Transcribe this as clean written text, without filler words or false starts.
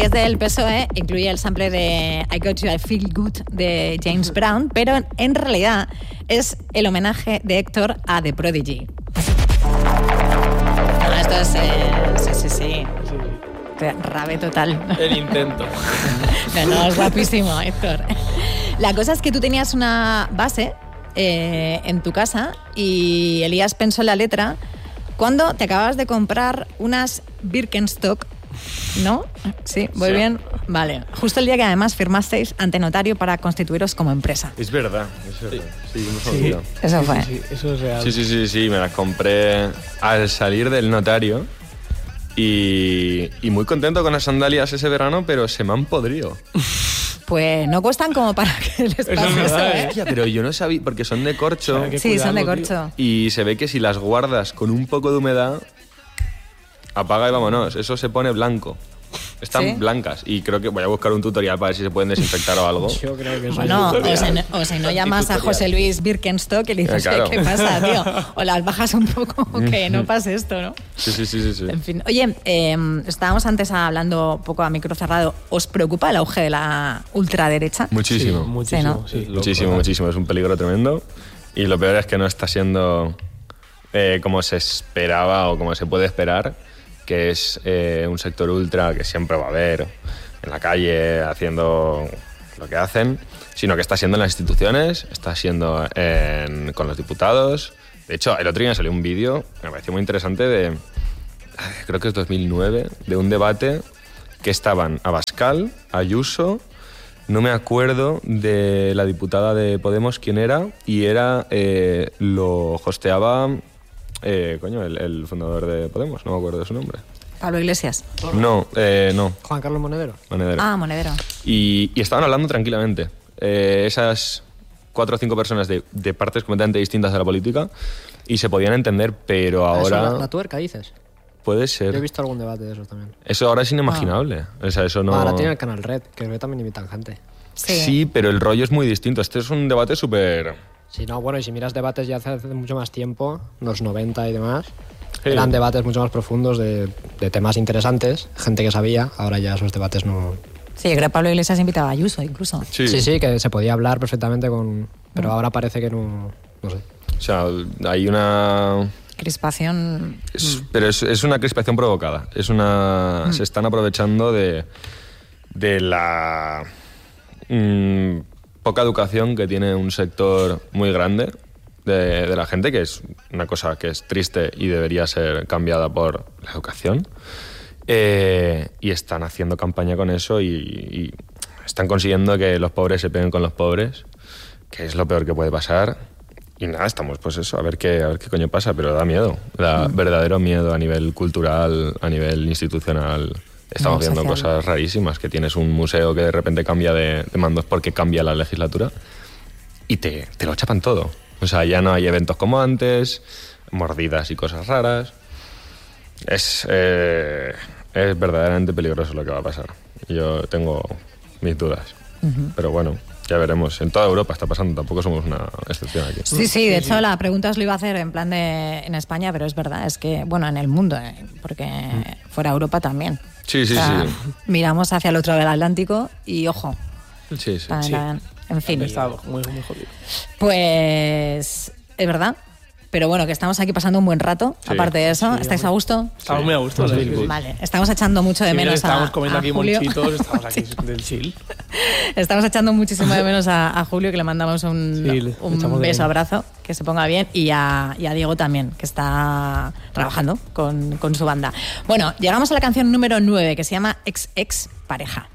es del PSOE, incluye el sample de I Got You, I Feel Good de James Brown, pero en realidad es el homenaje de Héctor a The Prodigy. No, esto es... Sí. Rabe total. El intento. No, es guapísimo, Héctor. La cosa es que tú tenías una base en tu casa y Elías pensó en la letra cuando te acababas de comprar unas Birkenstock, ¿no? Sí, muy bien. Vale. Justo el día que además firmasteis ante notario para constituiros como empresa. Es verdad. Sí, hemos olvidado. Eso fue. Sí, eso es real. Sí, me las compré al salir del notario y muy contento con las sandalias ese verano, pero se me han podrido. Pues no cuestan como para que les pase eso, ¿eh? Hostia, pero yo no sabía, porque son de corcho. O sea, Sí, son de cuidado, corcho. Y se ve que si las guardas con un poco de humedad, apaga y vámonos. Eso se pone blanco. Están ¿Sí? blancas. Y creo que voy a buscar un tutorial para ver si se pueden desinfectar o algo. Yo creo que eso Bueno, es o si no llamas a José Luis Birkenstock y le dices, Claro. ¿qué pasa, tío? O las bajas un poco, que no pase esto, ¿no? Sí. En fin. Oye, estábamos antes hablando un poco a micro cerrado. ¿Os preocupa el auge de la ultraderecha? Muchísimo. muchísimo. Sí, ¿no? Sí, Muchísimo. Es un peligro tremendo. Y lo peor es que no está siendo como se esperaba o como se puede esperar, que es un sector ultra que siempre va a haber en la calle haciendo lo que hacen, sino que está siendo en las instituciones, está siendo con los diputados. De hecho, el otro día salió un vídeo que me pareció muy interesante creo que es 2009, de un debate que estaban Abascal, Ayuso, no me acuerdo de la diputada de Podemos quién era, y lo hosteaba el fundador de Podemos, no me acuerdo de su nombre. Pablo Iglesias. No. Juan Carlos Monedero. Monedero. Ah, Monedero. Y estaban hablando tranquilamente. Esas 4 o 5 personas de partes completamente distintas de la política, y se podían entender, pero ahora... Eso, la tuerca, dices. Puede Yo he ser. visto algún debate de esos también. Eso ahora es inimaginable. O sea, eso no... Ahora tiene el canal Red, que también invitan gente. Sí, pero el rollo es muy distinto. Este es un debate súper... Sí, no, bueno, y si miras debates ya hace mucho más tiempo, los 90 y demás, Sí. eran debates mucho más profundos de temas interesantes, gente que sabía, ahora ya esos debates no... Sí, yo creo que Pablo Iglesias invitaba a Ayuso incluso. Sí, que se podía hablar perfectamente con... Pero ahora parece que no sé. O sea, hay una... Crispación. Pero es una crispación provocada. Se están aprovechando de la poca educación que tiene un sector muy grande de la gente, que es una cosa que es triste y debería ser cambiada por la educación. Y están haciendo campaña con eso y están consiguiendo que los pobres se peguen con los pobres, que es lo peor que puede pasar. Y nada, estamos pues eso, a ver qué coño pasa, pero da miedo, da verdadero miedo a nivel cultural, a nivel institucional. Estamos viendo cosas rarísimas, que tienes un museo que de repente cambia de mandos porque cambia la legislatura y te lo chapan todo. O sea, ya no hay eventos como antes, mordidas y cosas raras. Es verdaderamente peligroso lo que va a pasar. Yo tengo mis dudas, pero bueno... Ya veremos. En toda Europa está pasando, tampoco somos una excepción aquí. Sí, de hecho la pregunta os lo iba a hacer en plan en España, pero es verdad, es que, bueno, en el mundo, porque fuera Europa también. Sí. Miramos hacia el otro lado del Atlántico y, ojo, Sí. en fin. Está muy jodido. Pues es verdad, pero bueno, que estamos aquí pasando un buen rato, Sí. aparte de eso. Sí, ¿Estáis a gusto? Estamos muy a gusto. Sí. Vale, estamos echando mucho de menos Estamos comiendo a aquí Julio. monchitos, estamos aquí del chill. Estamos echando muchísimo de menos a Julio, que le mandamos Sí, le echamos un de beso, menos. abrazo, que se ponga bien, y a Diego también, que está trabajando con su banda. Bueno, llegamos a la canción número 9, que se llama Ex Pareja.